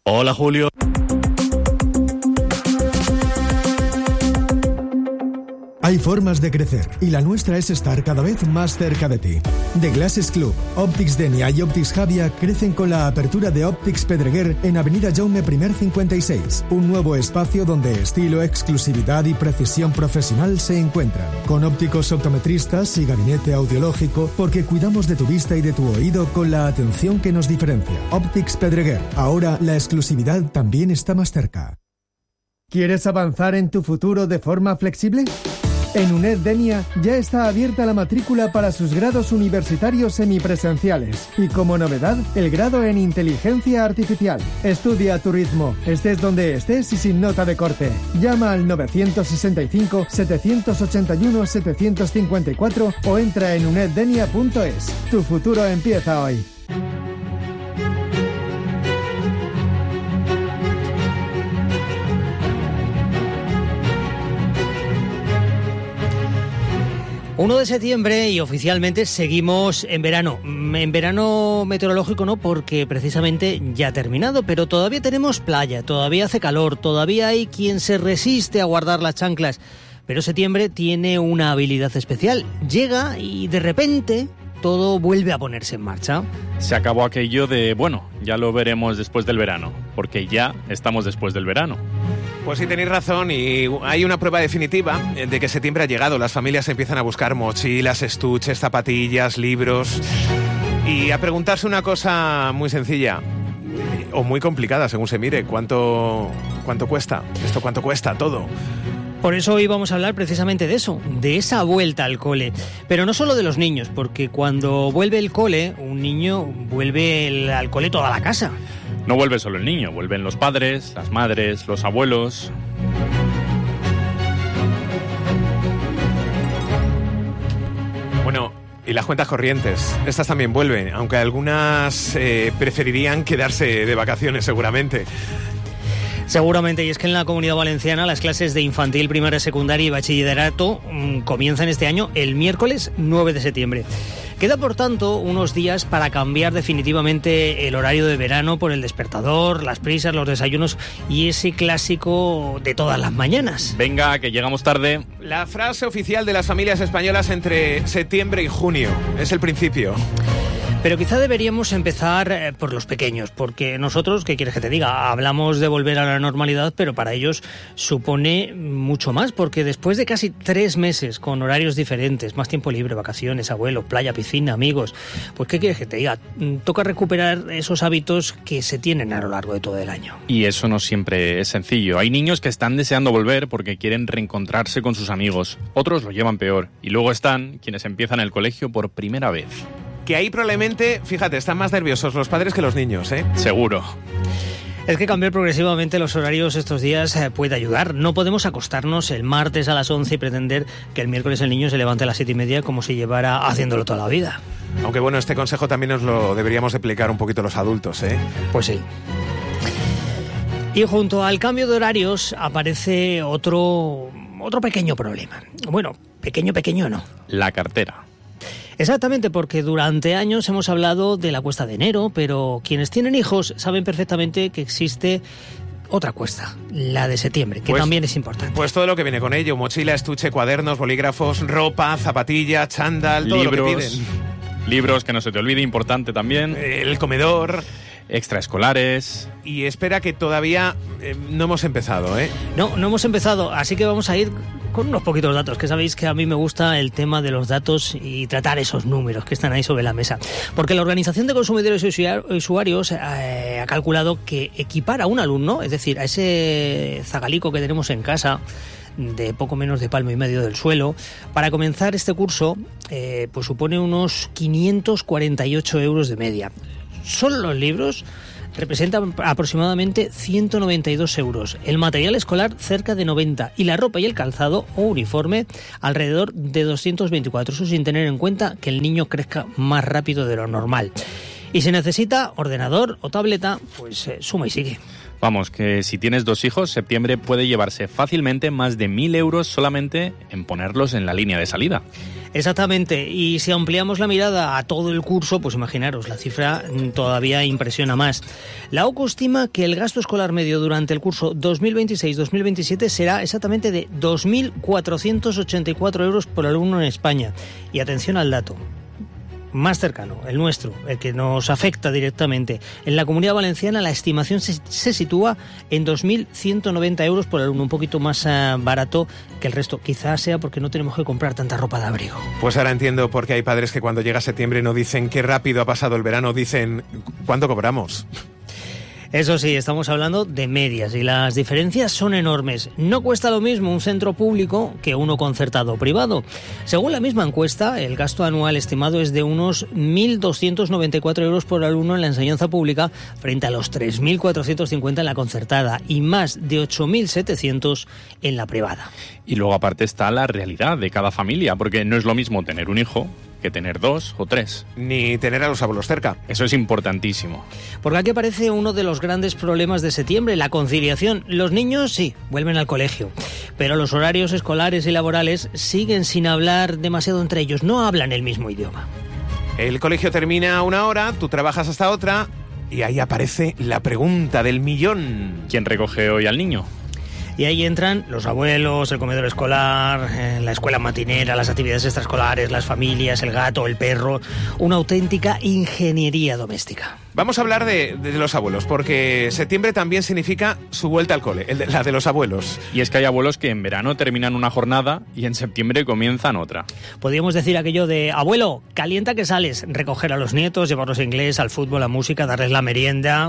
Hola, Julio. Hay formas de crecer y la nuestra es estar cada vez más cerca de ti. The Glasses Club, Optics Denia y Optics Javia crecen con la apertura de Optics Pedreguer en Avenida Jaume I 56, un nuevo espacio donde estilo, exclusividad y precisión profesional se encuentran. Con ópticos optometristas y gabinete audiológico, porque cuidamos de tu vista y de tu oído con la atención que nos diferencia. Optics Pedreguer, ahora la exclusividad también está más cerca. ¿Quieres avanzar en tu futuro de forma flexible? En UNED Denia ya está abierta la matrícula para sus grados universitarios semipresenciales y como novedad, el grado en Inteligencia Artificial. Estudia a tu ritmo, estés donde estés y sin nota de corte. Llama al 965-781-754 o entra en uneddenia.es. Tu futuro empieza hoy. ...1 de septiembre y oficialmente seguimos en verano. En verano meteorológico no, porque precisamente ya ha terminado, pero todavía tenemos playa, todavía hace calor, todavía hay quien se resiste a guardar las chanclas. Pero septiembre tiene una habilidad especial. Llega y de repente todo vuelve a ponerse en marcha. Se acabó aquello de, bueno, ya lo veremos después del verano, porque ya estamos después del verano. Pues sí, tenéis razón, y hay una prueba definitiva de que septiembre ha llegado. Las familias empiezan a buscar mochilas, estuches, zapatillas, libros y a preguntarse una cosa muy sencilla o muy complicada, según se mire. ¿Cuánto cuesta? ¿Esto cuánto cuesta todo? Por eso hoy vamos a hablar precisamente de eso, de esa vuelta al cole. Pero no solo de los niños, porque cuando vuelve el cole, un niño vuelve al cole toda la casa. No vuelve solo el niño, vuelven los padres, las madres, los abuelos. Bueno, y las cuentas corrientes, estas también vuelven, aunque algunas preferirían quedarse de vacaciones seguramente. Seguramente, y es que en la Comunidad Valenciana las clases de infantil, primaria, secundaria y bachillerato comienzan este año el miércoles 9 de septiembre. Queda, por tanto, unos días para cambiar definitivamente el horario de verano por el despertador, las prisas, los desayunos y ese clásico de todas las mañanas. Venga, que llegamos tarde. La frase oficial de las familias españolas entre septiembre y junio es el principio. Pero quizá deberíamos empezar por los pequeños, porque nosotros, ¿qué quieres que te diga? Hablamos de volver a la normalidad, pero para ellos supone mucho más, porque después de casi 3 meses con horarios diferentes, más tiempo libre, vacaciones, abuelos, playa, piscina, amigos, pues ¿qué quieres que te diga? Toca recuperar esos hábitos que se tienen a lo largo de todo el año. Y eso no siempre es sencillo. Hay niños que están deseando volver porque quieren reencontrarse con sus amigos. Otros lo llevan peor. Y luego están quienes empiezan el colegio por primera vez. Que ahí probablemente, fíjate, están más nerviosos los padres que los niños, ¿eh? Seguro. Es que cambiar progresivamente los horarios estos días puede ayudar. No podemos acostarnos el martes a las 11 y pretender que el miércoles el niño se levante a las 7:30 como si llevara haciéndolo toda la vida. Aunque bueno, este consejo también nos lo deberíamos explicar un poquito los adultos, ¿eh? Pues sí. Y junto al cambio de horarios aparece otro pequeño problema. Bueno, pequeño no. La cartera. Exactamente, porque durante años hemos hablado de la cuesta de enero, pero quienes tienen hijos saben perfectamente que existe otra cuesta, la de septiembre, que también es importante. Pues todo lo que viene con ello: mochila, estuche, cuadernos, bolígrafos, ropa, zapatillas, chándal, todo libros, lo que piden. Libros, que no se te olvide, importante también. El comedor. Extraescolares. Y espera, que todavía no hemos empezado, ¿eh? No hemos empezado, así que vamos a ir con unos poquitos datos, que sabéis que a mí me gusta el tema de los datos y tratar esos números que están ahí sobre la mesa. Porque la Organización de Consumidores y Usuarios ha calculado que equipar a un alumno, es decir, a ese zagalico que tenemos en casa, de poco menos de palmo y medio del suelo, para comenzar este curso, pues supone unos 548 euros de media. Solo los libros representan aproximadamente 192 euros, el material escolar cerca de 90 y la ropa y el calzado o uniforme alrededor de 224, eso sin tener en cuenta que el niño crezca más rápido de lo normal. Y si necesita ordenador o tableta, pues suma y sigue. Vamos, que si tienes 2 hijos, septiembre puede llevarse fácilmente más de 1.000 euros solamente en ponerlos en la línea de salida. Exactamente, y si ampliamos la mirada a todo el curso, pues imaginaros, la cifra todavía impresiona más. La OCU estima que el gasto escolar medio durante el curso 2026-2027 será exactamente de 2.484 euros por alumno en España. Y atención al dato más cercano, el nuestro, el que nos afecta directamente. En la Comunidad Valenciana la estimación se sitúa en 2.190 euros por alumno, un poquito más barato que el resto. Quizás sea porque no tenemos que comprar tanta ropa de abrigo. Pues ahora entiendo por qué hay padres que cuando llega septiembre no dicen qué rápido ha pasado el verano, dicen ¿cuándo cobramos? Eso sí, estamos hablando de medias y las diferencias son enormes. No cuesta lo mismo un centro público que uno concertado o privado. Según la misma encuesta, el gasto anual estimado es de unos 1.294 euros por alumno en la enseñanza pública frente a los 3.450 en la concertada y más de 8.700 en la privada. Y luego aparte está la realidad de cada familia, porque no es lo mismo tener un hijo que tener 2 o 3. Ni tener a los abuelos cerca. Eso es importantísimo. Porque aquí aparece uno de los grandes problemas de septiembre, la conciliación. Los niños sí, vuelven al colegio, pero los horarios escolares y laborales siguen sin hablar demasiado entre ellos, no hablan el mismo idioma. El colegio termina a una hora, tú trabajas hasta otra y ahí aparece la pregunta del millón. ¿Quién recoge hoy al niño? Y ahí entran los abuelos, el comedor escolar, la escuela matinera, las actividades extraescolares, las familias, el gato, el perro. Una auténtica ingeniería doméstica. Vamos a hablar de los abuelos, porque septiembre también significa su vuelta al cole, la de los abuelos. Y es que hay abuelos que en verano terminan una jornada y en septiembre comienzan otra. Podríamos decir aquello de, abuelo, calienta que sales, recoger a los nietos, llevarlos a inglés, al fútbol, a música, darles la merienda.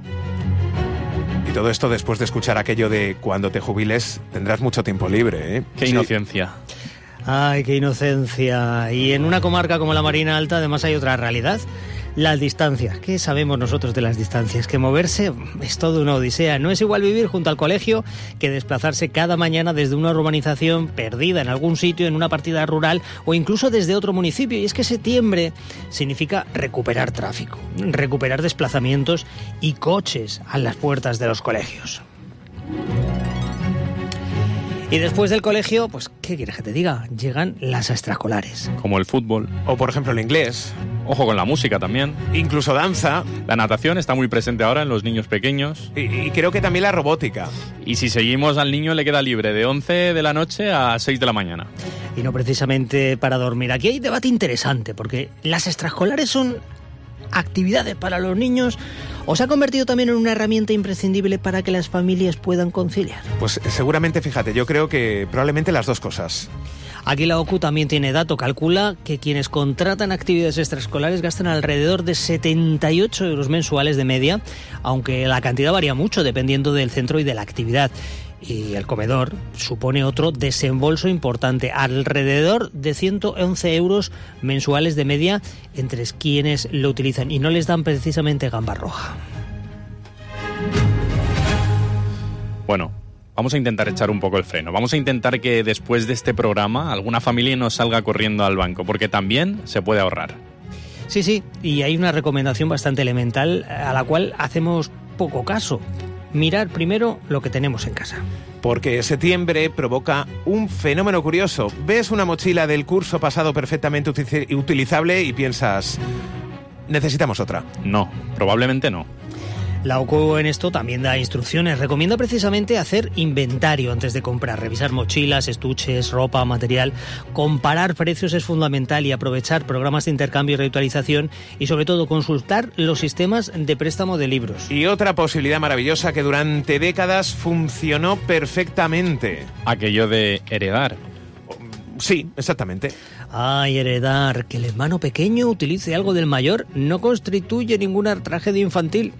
Y todo esto después de escuchar aquello de cuando te jubiles tendrás mucho tiempo libre, ¿eh? ¡Qué inocencia! ¡Ay, qué inocencia! Y en una comarca como la Marina Alta además hay otra realidad. Las distancias. ¿Qué sabemos nosotros de las distancias? Que moverse es todo una odisea. No es igual vivir junto al colegio que desplazarse cada mañana desde una urbanización perdida en algún sitio, en una partida rural o incluso desde otro municipio. Y es que septiembre significa recuperar tráfico, recuperar desplazamientos y coches a las puertas de los colegios. Y después del colegio, pues, ¿qué quieres que te diga? Llegan las extraescolares. Como el fútbol. O, por ejemplo, el inglés. Ojo con la música también. Incluso danza. La natación está muy presente ahora en los niños pequeños. Y creo que también la robótica. Y si seguimos, al niño le queda libre de 11 de la noche a 6 de la mañana. Y no precisamente para dormir. Aquí hay debate interesante, porque las extraescolares son actividades para los niños o se ha convertido también en una herramienta imprescindible para que las familias puedan conciliar. Pues seguramente, fíjate, yo creo que probablemente las dos cosas. Aquí la OCU también tiene dato, calcula que quienes contratan actividades extraescolares gastan alrededor de 78 euros mensuales de media, aunque la cantidad varía mucho dependiendo del centro y de la actividad. Y el comedor supone otro desembolso importante, alrededor de 111 euros mensuales de media entre quienes lo utilizan y no les dan precisamente gamba roja. Bueno, vamos a intentar echar un poco el freno. Vamos a intentar que después de este programa alguna familia no salga corriendo al banco, porque también se puede ahorrar. Sí, y hay una recomendación bastante elemental a la cual hacemos poco caso. Mirar primero lo que tenemos en casa. Porque septiembre provoca un fenómeno curioso. Ves una mochila del curso pasado perfectamente utilizable y piensas, necesitamos otra. No, probablemente no. La OCU en esto también da instrucciones. Recomienda precisamente hacer inventario antes de comprar, revisar mochilas, estuches, ropa, material. Comparar precios es fundamental y aprovechar programas de intercambio y reutilización y sobre todo consultar los sistemas de préstamo de libros. Y otra posibilidad maravillosa que durante décadas funcionó perfectamente. Aquello de heredar. Sí, exactamente. Ay, heredar. Que el hermano pequeño utilice algo del mayor no constituye ninguna tragedia infantil.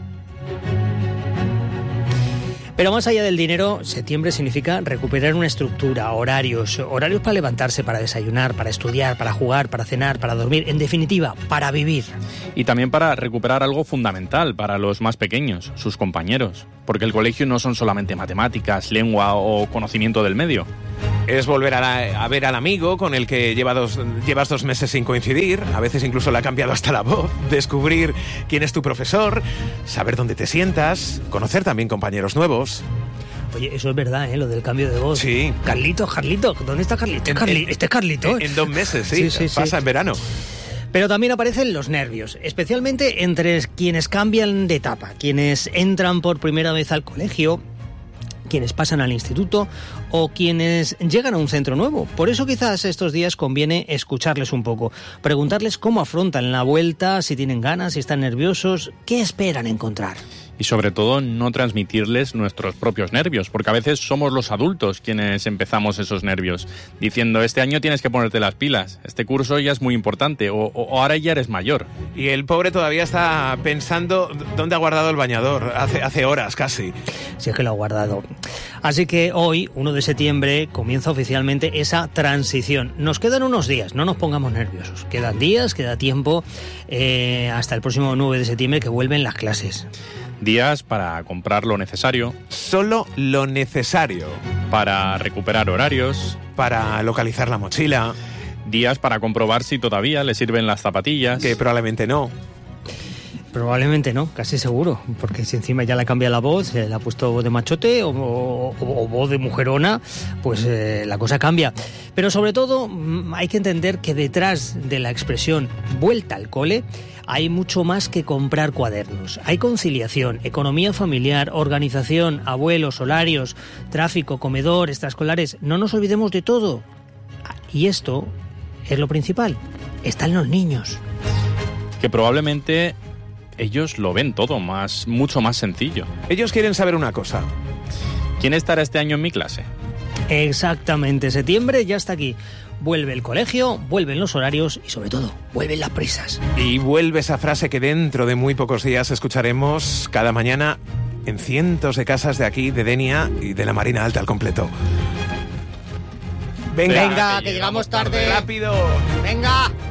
Pero más allá del dinero, septiembre significa recuperar una estructura, horarios para levantarse, para desayunar, para estudiar, para jugar, para cenar, para dormir, en definitiva, para vivir. Y también para recuperar algo fundamental para los más pequeños, sus compañeros, porque el colegio no son solamente matemáticas, lengua o conocimiento del medio. Es volver a ver al amigo con el que llevas 2 meses sin coincidir, a veces incluso le ha cambiado hasta la voz, descubrir quién es tu profesor, saber dónde te sientas, conocer también compañeros nuevos. Oye, eso es verdad, lo del cambio de voz. Sí. Carlitos, ¿dónde está Carlitos? Este es Carlitos. En 2 meses, sí, pasa en verano. Pero también aparecen los nervios, especialmente entre quienes cambian de etapa, quienes entran por primera vez al colegio, quienes pasan al instituto o quienes llegan a un centro nuevo. Por eso quizás estos días conviene escucharles un poco, preguntarles cómo afrontan la vuelta, si tienen ganas, si están nerviosos, qué esperan encontrar. Y sobre todo no transmitirles nuestros propios nervios, porque a veces somos los adultos quienes empezamos esos nervios, diciendo este año tienes que ponerte las pilas, este curso ya es muy importante, o ahora ya eres mayor. Y el pobre todavía está pensando dónde ha guardado el bañador, hace horas casi. Si es que lo ha guardado. Así que hoy, 1 de septiembre, comienza oficialmente esa transición. Nos quedan unos días, no nos pongamos nerviosos. Quedan días, queda tiempo, hasta el próximo 9 de septiembre que vuelven las clases. Días para comprar lo necesario. Solo lo necesario. Para recuperar horarios. Para localizar la mochila. Días para comprobar si todavía le sirven las zapatillas. Que probablemente no. Probablemente no, casi seguro, porque si encima ya le cambia la voz, le ha puesto voz de machote o voz de mujerona, pues la cosa cambia. Pero sobre todo hay que entender que detrás de la expresión vuelta al cole hay mucho más que comprar cuadernos. Hay conciliación, economía familiar, organización, abuelos, horarios, tráfico, comedor, extraescolares. No nos olvidemos de todo. Y esto es lo principal. Están los niños. Que probablemente ellos lo ven todo mucho más sencillo. Ellos quieren saber una cosa. ¿Quién estará este año en mi clase? Exactamente, septiembre ya está aquí. Vuelve el colegio, vuelven los horarios y sobre todo, vuelven las prisas. Y vuelve esa frase que dentro de muy pocos días escucharemos cada mañana en cientos de casas de aquí, de Denia y de la Marina Alta al completo. Venga, que llegamos tarde. ¡Rápido! ¡Venga!